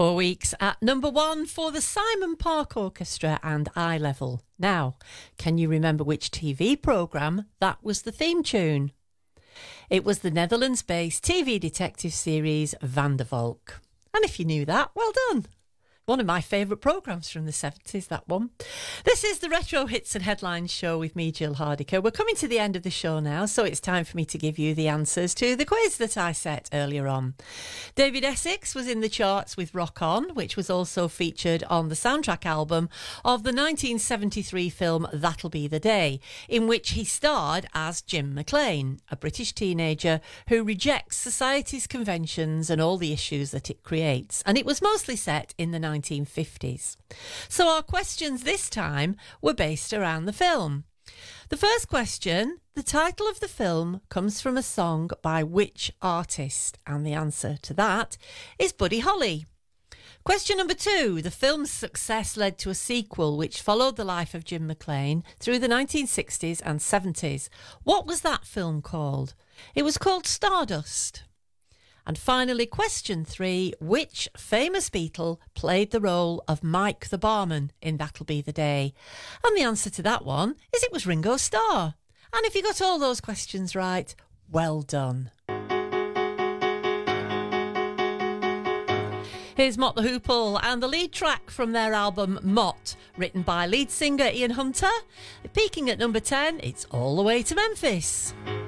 4 weeks at number 1 for the Simon Park Orchestra and Eye Level. Now, can you remember which TV programme that was the theme tune? It was the Netherlands-based TV detective series Van der Valk. And if you knew that, well done. One of my favourite programmes from the 70s, that one. This is the Retro Hits and Headlines show with me, Jill Hardiker. We're coming to the end of the show now, so it's time for me to give you the answers to the quiz that I set earlier on. David Essex was in the charts with Rock On, which was also featured on the soundtrack album of the 1973 film That'll Be the Day, in which he starred as Jim McClane, a British teenager who rejects society's conventions and all the issues that it creates. And it was mostly set in the 1950s. So our questions this time were based around the film. The first question, the title of the film comes from a song by which artist? And the answer to that is Buddy Holly. Question number 2, the film's success led to a sequel which followed the life of Jim McClane through the 1960s and 70s. What was that film called? It was called Stardust. And finally, question 3, which famous Beatle played the role of Mike the barman in That'll Be the Day? And the answer to that one is it was Ringo Starr. And if you got all those questions right, well done. Here's Mott the Hoople and the lead track from their album Mott, written by lead singer Ian Hunter. Peaking at number 10, it's All the Way to Memphis.